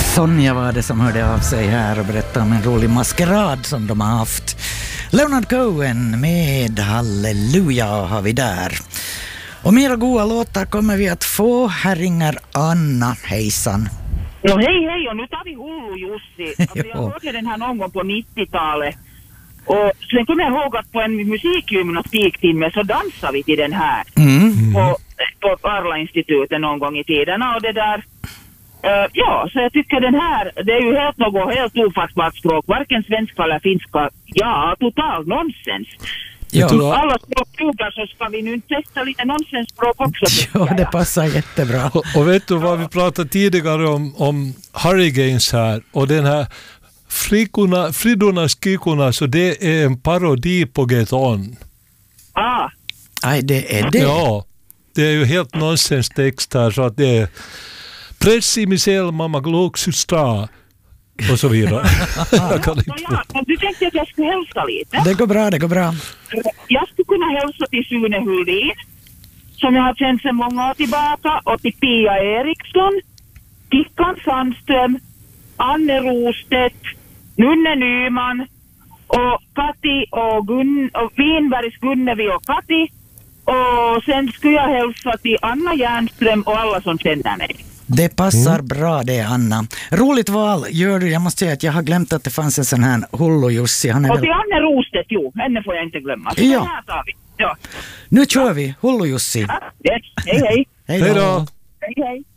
Sonja var det som hörde av sig här och berättade om en rolig maskerad som de har haft. Leonard Cohen med Halleluja har vi där. Och mera goda låtar kommer vi att få. Här ringer Anna, hejsan. No hej, och nu tar vi Hullu Jussi. Alltså, jag hörde den här någon gång på 90-talet. Och sen kommer jag ihåg att på en musikgymnastiktimme så dansade vi till den här. På Arla-institutet någon gång i tiden. Och det där... ja, så jag tycker den här, det är ju helt ofattbart språk, varken svenska eller finska. Ja, total nonsens. Alla språkklubbar så ska vi nu testa lite nonsensspråk också. Ja, det passar jättebra. Och vet du vad vi pratade tidigare om Hurricanes här och den här Fridornas skrikorna, så det är en parodi på Get On. Aj, det är det. Ja, det är ju helt nonsens text här, så att det är Pressi misel mamma gloksustra och så vidare. Du tänkte att jag skulle hälsa lite. Det går bra. Jag skulle kunna hälsa till Sune Huldin, som jag har känt sedan många år tillbaka, och till Pia Eriksson, Kickan Sandström, Anne Rostedt, Nunne Nyman och Kati och Vinbergs Gunnevi och Kati. Och sen skulle jag hälsa till Anna Järnström och alla som känner mig. Det passar bra det, Anna. Roligt val gör du. Jag måste säga att jag har glömt att det fanns en sån här Hullu Jussi. Och till Anne Rostedt, henne får jag inte glömma. Så ja. Här tar vi. Ja. Nu kör vi. Hullu Jussi. Hej. Hej då. Hej.